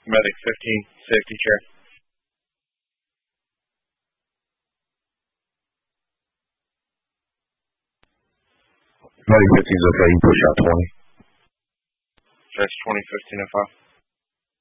Medic 15, safety chair. Medic 15 is okay, you push out 20. Stretch 20, 15 and 5.